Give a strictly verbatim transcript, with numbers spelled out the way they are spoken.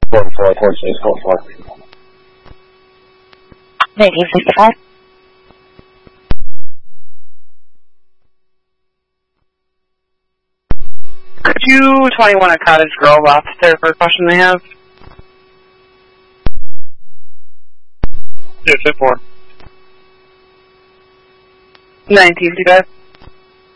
four four four six four four. nineteen sixty-five. Could you twenty-one at Cottage Grove officer for a question they have? Yes, ten four. nineteen fifty-five.